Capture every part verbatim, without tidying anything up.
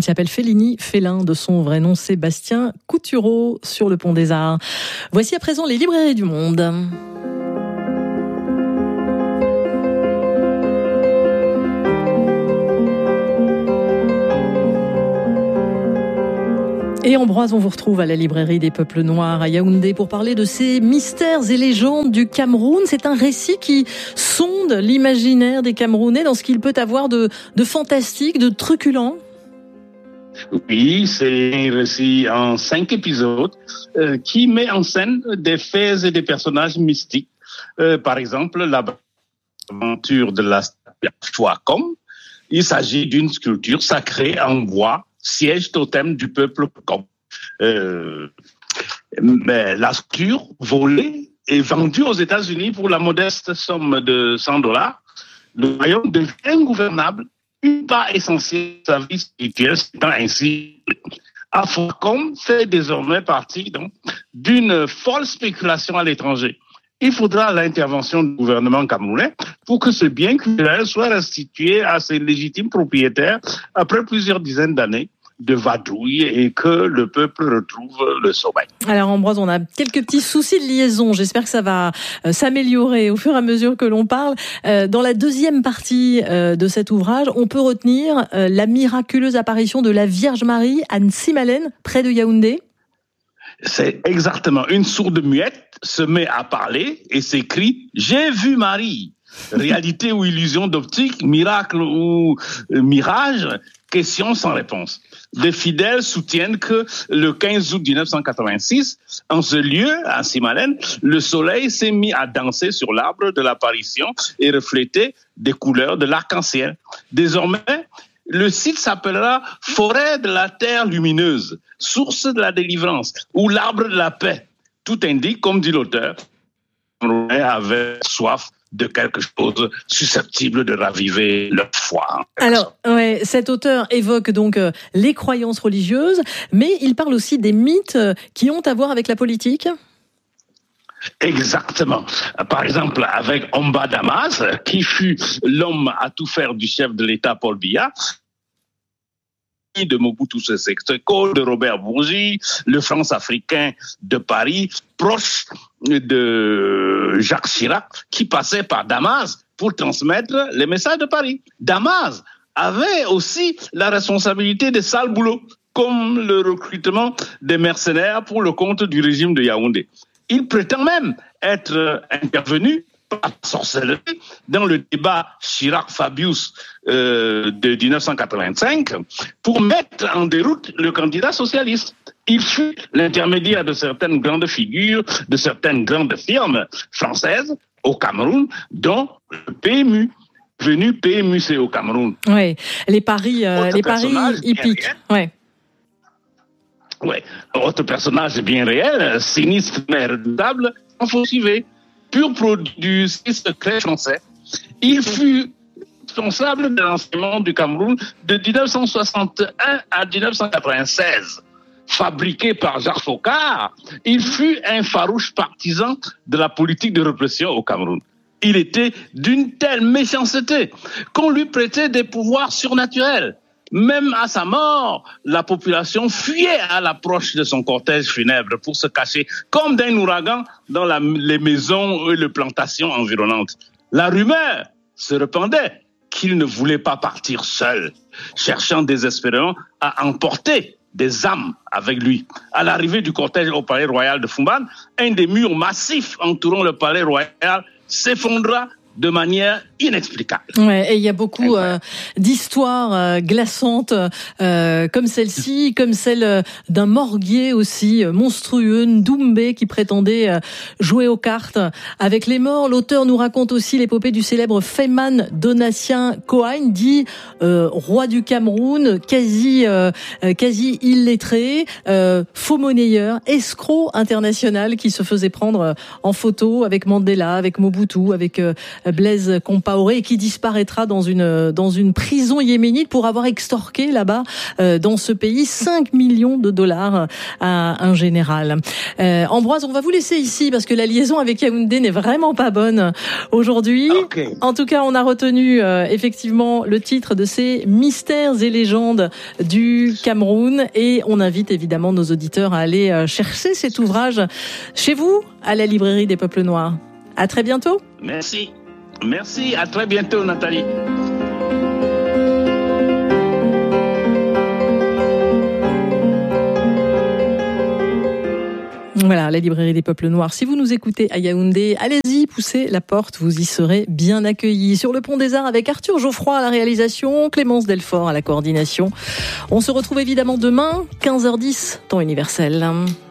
Il s'appelle Fellini, Félin, de son vrai nom Sébastien Coutureau, sur le Pont des Arts. Voici à présent les librairies du monde. Et Ambroise, on vous retrouve à la librairie des peuples noirs à Yaoundé pour parler de ces mystères et légendes du Cameroun. C'est un récit qui sonde l'imaginaire des Camerounais dans ce qu'il peut avoir de, de fantastique, de truculent. Oui, c'est un récit en cinq épisodes euh, qui met en scène des faits et des personnages mystiques. Euh, par exemple, l'aventure de la Chouacom. Il s'agit d'une sculpture sacrée en bois, siège totem du peuple Kom. Euh, mais la sculpture volée est vendue aux États-Unis pour la modeste somme de cent dollars. Le royaume devient ingouvernable, une part essentielle de sa vie spirituelle, étant ainsi Afrokom fait désormais partie donc d'une folle spéculation à l'étranger. Il faudra l'intervention du gouvernement camerounais pour que ce bien culturel soit restitué à ses légitimes propriétaires après plusieurs dizaines d'années de vadrouille et que le peuple retrouve le sommeil. Alors Ambroise, on a quelques petits soucis de liaison. J'espère que ça va euh, s'améliorer au fur et à mesure que l'on parle. Euh, dans la deuxième partie euh, de cet ouvrage, on peut retenir euh, la miraculeuse apparition de la Vierge Marie à Nsimalen, près de Yaoundé. C'est exactement. Une sourde muette se met à parler et s'écrie « J'ai vu Marie ». Réalité ou illusion d'optique, miracle ou euh, mirage, question sans réponse. Les fidèles soutiennent que le quinze août dix-neuf cent quatre-vingt-six, en ce lieu, à Nsimalen, le soleil s'est mis à danser sur l'arbre de l'apparition et refléter des couleurs de l'arc-en-ciel. Désormais, le site s'appellera Forêt de la Terre Lumineuse, source de la délivrance, ou l'arbre de la paix. Tout indique, comme dit l'auteur, qu'on avait soif de quelque chose susceptible de raviver leur foi. Alors, ouais, cet auteur évoque donc euh, les croyances religieuses, mais il parle aussi des mythes qui ont à voir avec la politique. Exactement. Par exemple, avec Omba Damas, qui fut l'homme à tout faire du chef de l'État Paul Biya, de Mobutu Sese Seko, de Robert Bourgi, le France-africain de Paris, proche de Jacques Chirac, qui passait par Damas pour transmettre les messages de Paris. Damas avait aussi la responsabilité des sales boulots, comme le recrutement des mercenaires pour le compte du régime de Yaoundé. Il prétend même être intervenu par sorcellerie dans le débat Chirac-Fabius euh, de dix-neuf cent quatre-vingt-cinq pour mettre en déroute le candidat socialiste. Il fut l'intermédiaire de certaines grandes figures, de certaines grandes firmes françaises au Cameroun, dont le P M U. Venu P M U C au Cameroun. Oui, les paris, euh, les paris hippiques. Ouais. Oui, autre personnage bien réel, sinistre mais redoutable, Faucivet, pur produit du secret français. Il fut responsable de l'enseignement du Cameroun de dix-neuf cent soixante et un à dix-neuf cent quatre-vingt-seize. Fabriqué par Jacques Faucard, il fut un farouche partisan de la politique de répression au Cameroun. Il était d'une telle méchanceté qu'on lui prêtait des pouvoirs surnaturels. Même à sa mort, la population fuyait à l'approche de son cortège funèbre pour se cacher comme d'un ouragan dans la, les maisons et les plantations environnantes. La rumeur se répandait qu'il ne voulait pas partir seul, cherchant désespérément à emporter des âmes avec lui. À l'arrivée du cortège au palais royal de Fumban, un des murs massifs entourant le palais royal s'effondra de manière inexplicable. Ouais, et il y a beaucoup euh, d'histoires euh, glaçantes euh, comme celle-ci, comme celle d'un morguier aussi euh, monstrueux, Ndoumbé, qui prétendait euh, jouer aux cartes avec les morts. L'auteur nous raconte aussi l'épopée du célèbre Feyman Donatien Coagne, dit euh, roi du Cameroun, quasi euh, quasi illettré, euh, faux monnayeur, escroc international qui se faisait prendre en photo avec Mandela, avec Mobutu, avec euh, Blaise Compaoré, qui disparaîtra dans une dans une prison yéménite pour avoir extorqué là-bas euh, dans ce pays cinq millions de dollars à un général. Euh, Ambroise, on va vous laisser ici parce que la liaison avec Yaoundé n'est vraiment pas bonne aujourd'hui. Okay. En tout cas, on a retenu euh, effectivement le titre de ces mystères et légendes du Cameroun et on invite évidemment nos auditeurs à aller euh, chercher cet ouvrage chez vous à la librairie des Peuples Noirs. À très bientôt. Merci. Merci, à très bientôt Nathalie. Voilà, la librairie des Peuples Noirs. Si vous nous écoutez à Yaoundé, allez-y, poussez la porte, vous y serez bien accueillis. Sur le Pont des Arts avec Arthur Geoffroy à la réalisation, Clémence Delfort à la coordination. On se retrouve évidemment demain, quinze heures dix, temps universel.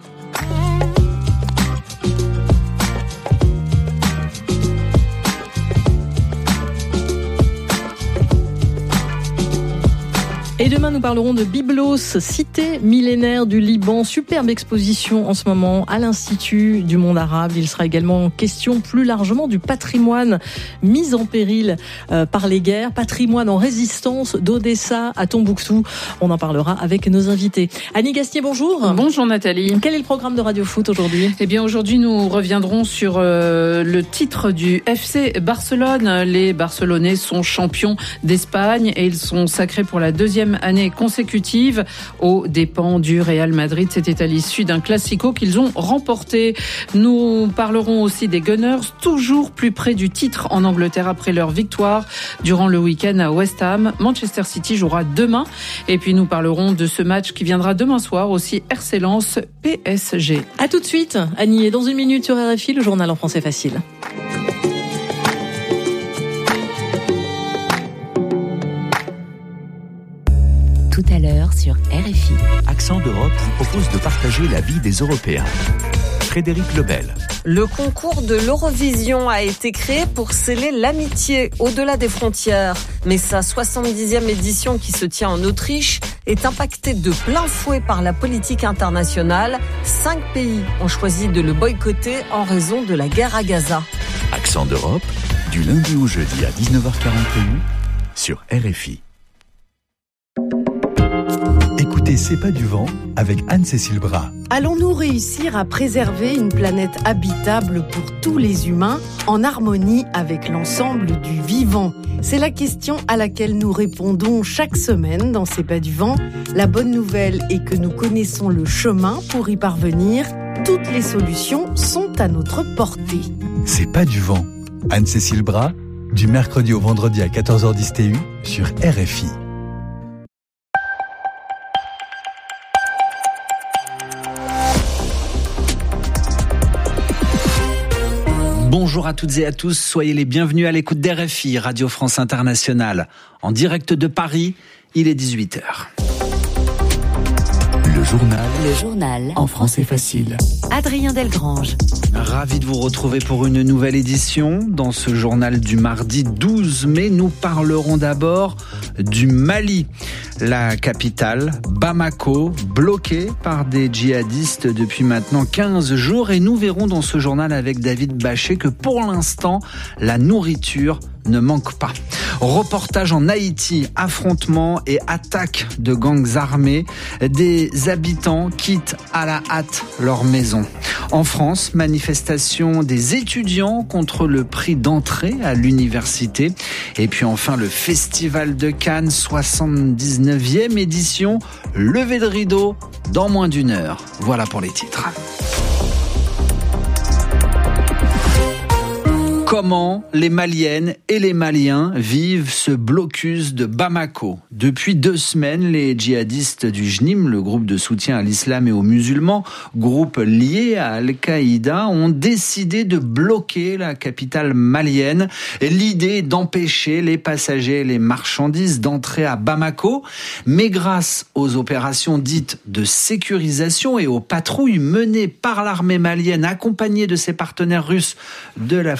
Et demain, nous parlerons de Byblos, cité millénaire du Liban. Superbe exposition en ce moment à l'Institut du monde arabe. Il sera également question plus largement du patrimoine mis en péril euh, par les guerres. Patrimoine en résistance d'Odessa à Tombouctou. On en parlera avec nos invités. Annie Gastier, bonjour. Bonjour Nathalie. Quel est le programme de Radio Foot aujourd'hui ? Eh bien aujourd'hui, nous reviendrons sur euh, le titre du F C Barcelone. Les Barcelonais sont champions d'Espagne et ils sont sacrés pour la deuxième année consécutive aux dépens du Real Madrid. C'était à l'issue d'un classico qu'ils ont remporté. Nous parlerons aussi des Gunners, toujours plus près du titre en Angleterre après leur victoire durant le week-end à West Ham. Manchester City jouera demain. Et puis nous parlerons de ce match qui viendra demain soir aussi, R C Lens P S G. À tout de suite, Annie. Et dans une minute sur R F I, le journal en français facile. Tout à l'heure sur R F I. Accent d'Europe vous propose de partager la vie des Européens. Frédéric Lebel. Le concours de l'Eurovision a été créé pour sceller l'amitié au-delà des frontières. Mais sa soixante-dixième édition qui se tient en Autriche est impactée de plein fouet par la politique internationale. Cinq pays ont choisi de le boycotter en raison de la guerre à Gaza. Accent d'Europe, du lundi au jeudi à dix-neuf heures quarante et un sur R F I. Écoutez C'est pas du vent avec Anne-Cécile Bras. Allons-nous réussir à préserver une planète habitable pour tous les humains en harmonie avec l'ensemble du vivant ? C'est la question à laquelle nous répondons chaque semaine dans C'est pas du vent. La bonne nouvelle est que nous connaissons le chemin pour y parvenir. Toutes les solutions sont à notre portée. C'est pas du vent. Anne-Cécile Bras, du mercredi au vendredi à quatorze heures dix T U sur R F I. Bonjour à toutes et à tous, soyez les bienvenus à l'écoute d'R F I, Radio France Internationale. En direct de Paris, il est dix-huit heures. Le journal. Le journal. En français facile. Adrien Delgrange. Ravi de vous retrouver pour une nouvelle édition. Dans ce journal du mardi douze mai, nous parlerons d'abord du Mali. La capitale, Bamako, bloquée par des djihadistes depuis maintenant quinze jours. Et nous verrons dans ce journal avec David Bachet que pour l'instant, la nourriture ne manque pas. Reportage en Haïti, affrontements et attaques de gangs armés. Des habitants quittent à la hâte leur maison. En France, manifestation des étudiants contre le prix d'entrée à l'université. Et puis enfin, le Festival de Cannes, soixante-dix-neuvième édition. Levé de rideau dans moins d'une heure. Voilà pour les titres. Comment les Maliennes et les Maliens vivent ce blocus de Bamako ? Depuis deux semaines, les djihadistes du J N I M, le groupe de soutien à l'islam et aux musulmans, groupe lié à Al-Qaïda, ont décidé de bloquer la capitale malienne. L'idée est d'empêcher les passagers et les marchandises d'entrer à Bamako. Mais grâce aux opérations dites de sécurisation et aux patrouilles menées par l'armée malienne, accompagnée de ses partenaires russes de l'Africa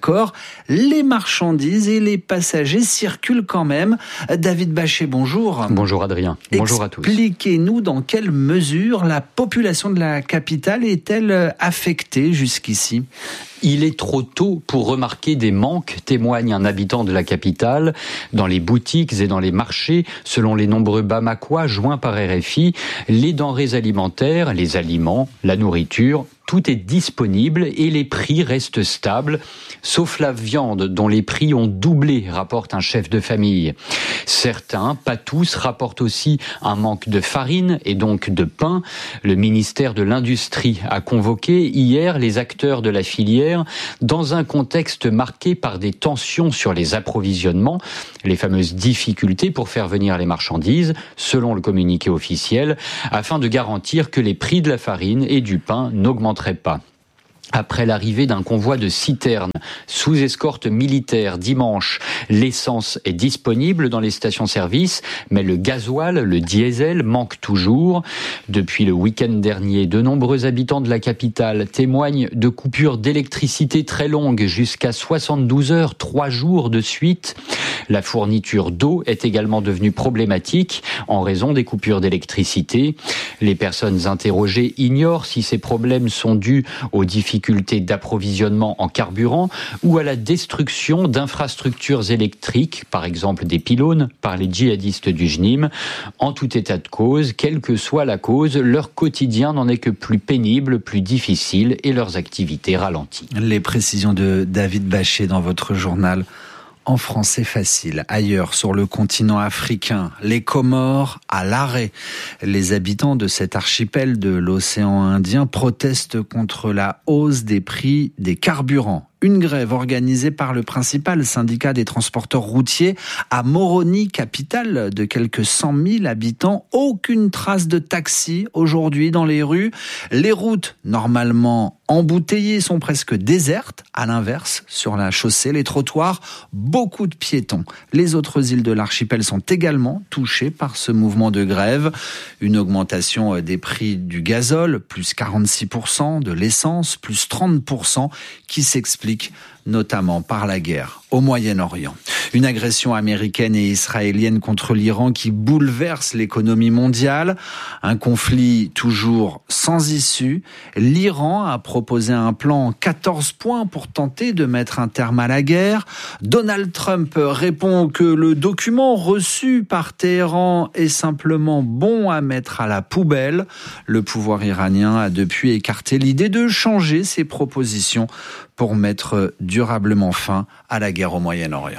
d'accord, les marchandises et les passagers circulent quand même. David Bachet, bonjour. Bonjour Adrien, bonjour à tous. Expliquez-nous dans quelle mesure la population de la capitale est-elle affectée jusqu'ici ? Il est trop tôt pour remarquer des manques, témoigne un habitant de la capitale. Dans les boutiques et dans les marchés, selon les nombreux Bamakois joints par R F I, les denrées alimentaires, les aliments, la nourriture, tout est disponible et les prix restent stables, sauf la viande dont les prix ont doublé, rapporte un chef de famille. Certains, pas tous, rapportent aussi un manque de farine et donc de pain. Le ministère de l'Industrie a convoqué hier les acteurs de la filière dans un contexte marqué par des tensions sur les approvisionnements, les fameuses difficultés pour faire venir les marchandises, selon le communiqué officiel, afin de garantir que les prix de la farine et du pain n'augmenteraient pas. Après l'arrivée d'un convoi de citernes sous escorte militaire dimanche, l'essence est disponible dans les stations-service, mais le gasoil, le diesel, manque toujours. Depuis le week-end dernier, de nombreux habitants de la capitale témoignent de coupures d'électricité très longues, jusqu'à soixante-douze heures, trois jours de suite. La fourniture d'eau est également devenue problématique en raison des coupures d'électricité. Les personnes interrogées ignorent si ces problèmes sont dus aux difficultés d'approvisionnement en carburant ou à la destruction d'infrastructures électriques, par exemple des pylônes, par les djihadistes du J N I M. En tout état de cause, quelle que soit la cause, leur quotidien n'en est que plus pénible, plus difficile et leurs activités ralenties. Les précisions de David Bachet dans votre journal en français facile. Ailleurs, sur le continent africain, les Comores à l'arrêt. Les habitants de cet archipel de l'océan Indien protestent contre la hausse des prix des carburants. Une grève organisée par le principal syndicat des transporteurs routiers à Moroni, capitale de quelques cent mille habitants. Aucune trace de taxi aujourd'hui dans les rues. Les routes, normalement embouteillées, sont presque désertes. À l'inverse, sur la chaussée, les trottoirs, beaucoup de piétons. Les autres îles de l'archipel sont également touchées par ce mouvement de grève. Une augmentation des prix du gazole, plus quarante-six pour cent, de l'essence, plus trente pour cent, qui s'explique notamment par la guerre au Moyen-Orient. Une agression américaine et israélienne contre l'Iran qui bouleverse l'économie mondiale. Un conflit toujours sans issue. L'Iran a proposé un plan en quatorze points pour tenter de mettre un terme à la guerre. Donald Trump répond que le document reçu par Téhéran est simplement bon à mettre à la poubelle. Le pouvoir iranien a depuis écarté l'idée de changer ses propositions pour mettre durablement fin à la guerre au Moyen-Orient.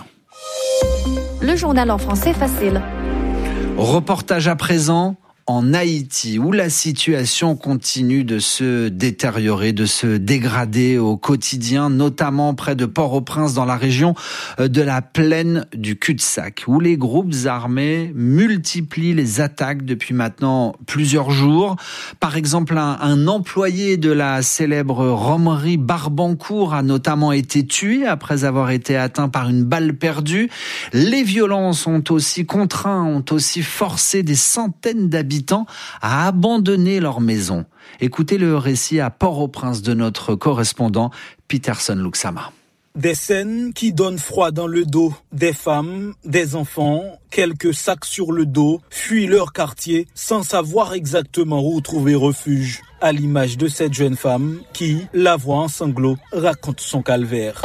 Le journal en français facile. Reportage à présent en Haïti, où la situation continue de se détériorer, de se dégrader au quotidien, notamment près de Port-au-Prince, dans la région de la plaine du cul-de-sac, où les groupes armés multiplient les attaques depuis maintenant plusieurs jours. Par exemple, un, un employé de la célèbre romerie Barbancourt a notamment été tué après avoir été atteint par une balle perdue. Les violences ont aussi contraint, ont aussi forcé des centaines d'habitants à abandonner leur maison. Écoutez le récit à Port-au-Prince de notre correspondant Peterson Luxama. Des scènes qui donnent froid dans le dos. Des femmes, des enfants, quelques sacs sur le dos, fuient leur quartier sans savoir exactement où trouver refuge. À l'image de cette jeune femme qui, la voix en sanglots, raconte son calvaire.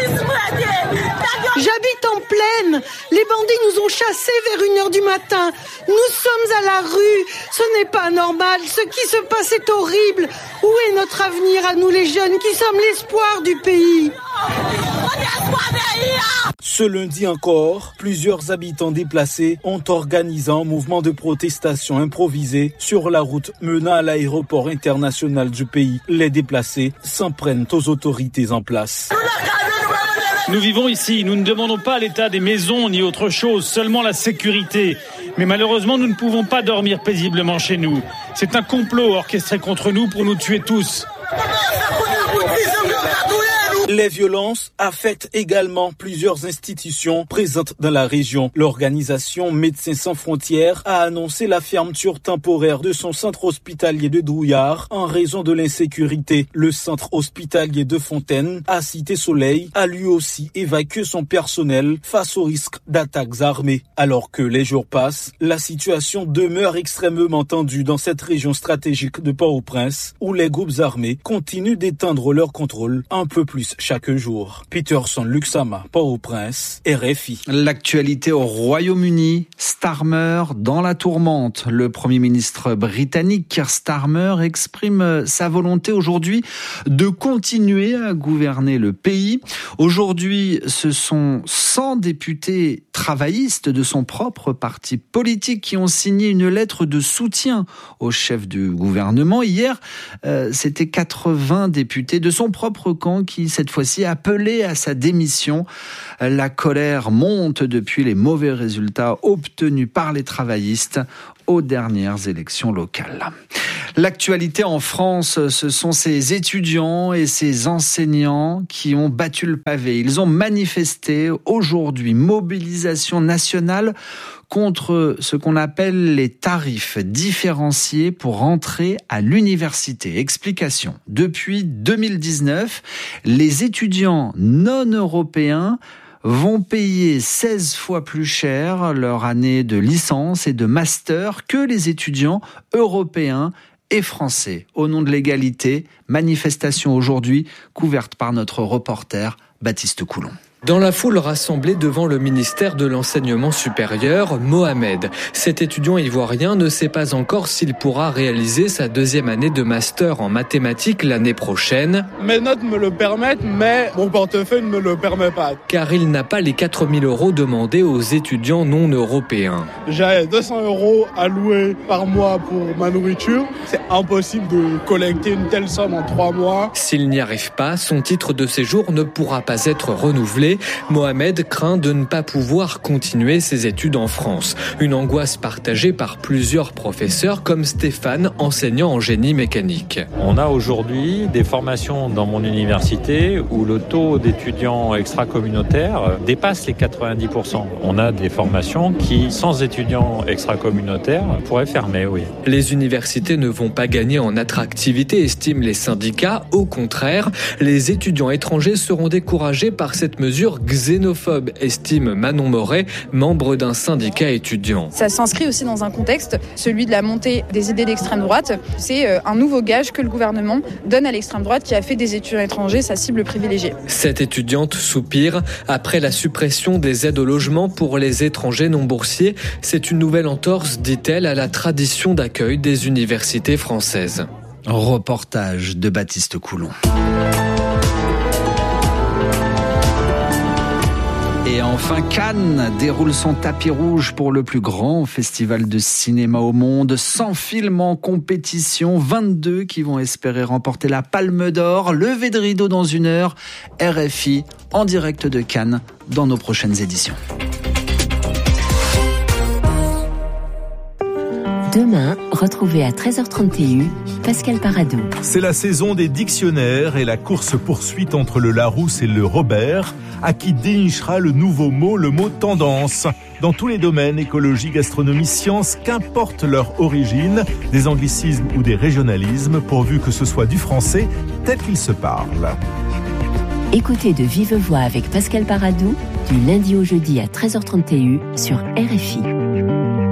J'habite en plaine. Les bandits nous ont chassés vers une heure du matin. Nous sommes à la rue. Ce n'est pas normal. Ce qui se passe est horrible. Où est notre avenir à nous les jeunes qui sommes l'espoir du pays? Ce lundi encore, plusieurs habitants déplacés ont organisé un mouvement de protestation improvisé sur la route menant à l'aéroport international du pays. Les déplacés s'en prennent aux autorités en place. Nous vivons ici, nous ne demandons pas l'état des maisons ni autre chose, seulement la sécurité. Mais malheureusement, nous ne pouvons pas dormir paisiblement chez nous. C'est un complot orchestré contre nous pour nous tuer tous. Les violences affectent également plusieurs institutions présentes dans la région. L'organisation Médecins sans frontières a annoncé la fermeture temporaire de son centre hospitalier de Douillard en raison de l'insécurité. Le centre hospitalier de Fontaine, à Cité-Soleil, a lui aussi évacué son personnel face au risque d'attaques armées. Alors que les jours passent, la situation demeure extrêmement tendue dans cette région stratégique de Port-au-Prince, où les groupes armés continuent d'étendre leur contrôle un peu plus chaque jour. Peterson Luxama, Port-au-Prince, R F I. L'actualité au Royaume-Uni, Starmer dans la tourmente. Le Premier ministre britannique Keir Starmer exprime sa volonté aujourd'hui de continuer à gouverner le pays. Aujourd'hui, ce sont cent députés travaillistes de son propre parti politique qui ont signé une lettre de soutien au chef du gouvernement. Hier, euh, c'était quatre-vingts députés de son propre camp qui, cette fois-ci, appelaient à sa démission. La colère monte depuis les mauvais résultats obtenus par les travaillistes aux dernières élections locales. L'actualité en France, ce sont ces étudiants et ces enseignants qui ont battu le pavé. Ils ont manifesté aujourd'hui, mobilisation nationale contre ce qu'on appelle les tarifs différenciés pour rentrer à l'université. Explication. Depuis deux mille dix-neuf, les étudiants non européens vont payer seize fois plus cher leur année de licence et de master que les étudiants européens et français. Au nom de l'égalité, manifestation aujourd'hui couverte par notre reporter Baptiste Coulon. Dans la foule rassemblée devant le ministère de l'Enseignement supérieur, Mohamed. Cet étudiant ivoirien ne sait pas encore s'il pourra réaliser sa deuxième année de master en mathématiques l'année prochaine. Mes notes me le permettent, mais mon portefeuille ne me le permet pas. Car il n'a pas les quatre mille euros demandés aux étudiants non européens. J'ai deux cents euros alloués par mois pour ma nourriture. C'est impossible de collecter une telle somme en trois mois. S'il n'y arrive pas, son titre de séjour ne pourra pas être renouvelé. Mohamed craint de ne pas pouvoir continuer ses études en France. Une angoisse partagée par plusieurs professeurs comme Stéphane, enseignant en génie mécanique. On a aujourd'hui des formations dans mon université où le taux d'étudiants extracommunautaires dépasse les quatre-vingt-dix pour cent. On a des formations qui, sans étudiants extracommunautaires, pourraient fermer, oui. Les universités ne vont pas gagner en attractivité, estiment les syndicats. Au contraire, les étudiants étrangers seront découragés par cette mesure xénophobe, estime Manon Moret, membre d'un syndicat étudiant. Ça s'inscrit aussi dans un contexte, celui de la montée des idées d'extrême droite. C'est un nouveau gage que le gouvernement donne à l'extrême droite qui a fait des étudiants étrangers sa cible privilégiée. Cette étudiante soupire. Après la suppression des aides au logement pour les étrangers non boursiers, c'est une nouvelle entorse, dit-elle, à la tradition d'accueil des universités françaises. Reportage de Baptiste Coulon. Et enfin, Cannes déroule son tapis rouge pour le plus grand festival de cinéma au monde. cent films en compétition, vingt-deux qui vont espérer remporter la Palme d'Or. Levé de rideau dans une heure. R F I en direct de Cannes dans nos prochaines éditions. Demain, retrouvez à treize heures trente Pascal Paradou. C'est la saison des dictionnaires et la course-poursuite entre le Larousse et le Robert, à qui dénichera le nouveau mot, le mot tendance. Dans tous les domaines, écologie, gastronomie, sciences, qu'importe leur origine, des anglicismes ou des régionalismes, pourvu que ce soit du français tel qu'il se parle. Écoutez de vive voix avec Pascal Paradou, du lundi au jeudi à treize heures trente sur R F I.